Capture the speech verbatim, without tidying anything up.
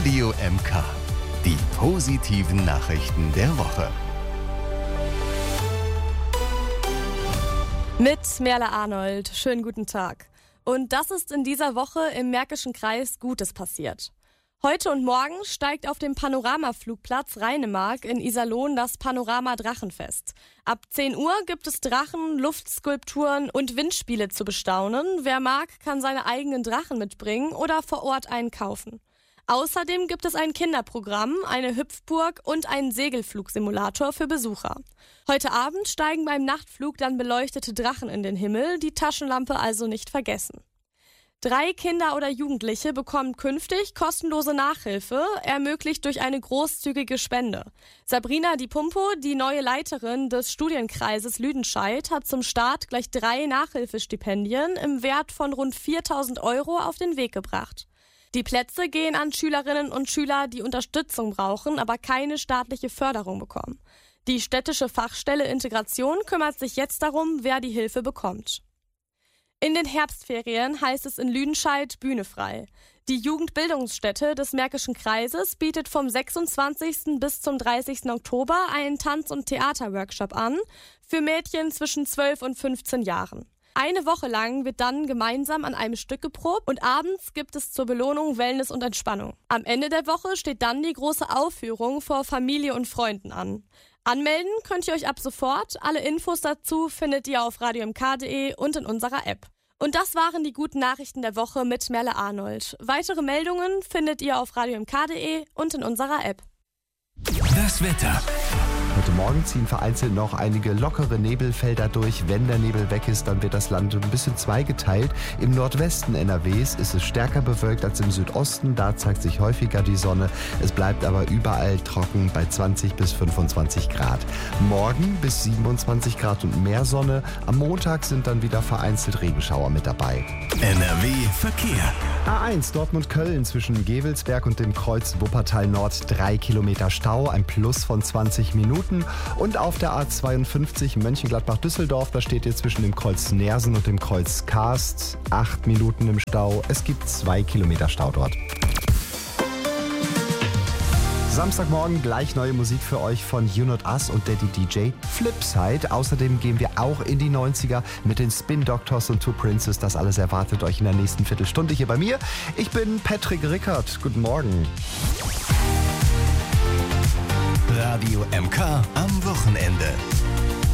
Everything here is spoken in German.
Radio M K. Die positiven Nachrichten der Woche. Mit Merle Arnold. Schönen guten Tag. Und das ist in dieser Woche im Märkischen Kreis Gutes passiert. Heute und morgen steigt auf dem Panoramaflugplatz Rheinemark in Iserlohn das Panorama Drachenfest. Ab zehn Uhr gibt es Drachen, Luftskulpturen und Windspiele zu bestaunen. Wer mag, kann seine eigenen Drachen mitbringen oder vor Ort einen kaufen. Außerdem gibt es ein Kinderprogramm, eine Hüpfburg und einen Segelflugsimulator für Besucher. Heute Abend steigen beim Nachtflug dann beleuchtete Drachen in den Himmel, die Taschenlampe also nicht vergessen. Drei Kinder oder Jugendliche bekommen künftig kostenlose Nachhilfe, ermöglicht durch eine großzügige Spende. Sabrina Di Pumpo, die neue Leiterin des Studienkreises Lüdenscheid, hat zum Start gleich drei Nachhilfestipendien im Wert von rund viertausend Euro auf den Weg gebracht. Die Plätze gehen an Schülerinnen und Schüler, die Unterstützung brauchen, aber keine staatliche Förderung bekommen. Die städtische Fachstelle Integration kümmert sich jetzt darum, wer die Hilfe bekommt. In den Herbstferien heißt es in Lüdenscheid Bühne frei. Die Jugendbildungsstätte des Märkischen Kreises bietet vom sechsundzwanzigsten bis zum dreißigsten Oktober einen Tanz- und Theaterworkshop an für Mädchen zwischen zwölf und fünfzehn Jahren. Eine Woche lang wird dann gemeinsam an einem Stück geprobt und abends gibt es zur Belohnung Wellness und Entspannung. Am Ende der Woche steht dann die große Aufführung vor Familie und Freunden an. Anmelden könnt ihr euch ab sofort. Alle Infos dazu findet ihr auf radio m k punkt d e und in unserer App. Und das waren die guten Nachrichten der Woche mit Merle Arnold. Weitere Meldungen findet ihr auf radio m k punkt d e und in unserer App. Das Wetter. Heute Morgen ziehen vereinzelt noch einige lockere Nebelfelder durch. Wenn der Nebel weg ist, dann wird das Land ein bisschen zweigeteilt. Im Nordwesten N R Ws ist es stärker bewölkt als im Südosten. Da zeigt sich häufiger die Sonne. Es bleibt aber überall trocken bei zwanzig bis fünfundzwanzig Grad. Morgen bis siebenundzwanzig Grad und mehr Sonne. Am Montag sind dann wieder vereinzelt Regenschauer mit dabei. N R W Verkehr. A eins Dortmund-Köln zwischen Gevelsberg und dem Kreuz Wuppertal Nord drei Kilometer Stau, ein Plus von zwanzig Minuten. Und auf der A zweiundfünfzig Mönchengladbach-Düsseldorf, da steht ihr zwischen dem Kreuz Nersen und dem Kreuz Karst acht Minuten im Stau. Es gibt zwei Kilometer Stau dort. Samstagmorgen gleich neue Musik für euch von You Not Us und Daddy D J Flipside. Außerdem gehen wir auch in die neunziger mit den Spin Doctors und Two Princes. Das alles erwartet euch in der nächsten Viertelstunde hier bei mir. Ich bin Patrick Rickert. Guten Morgen. Radio M K am Wochenende.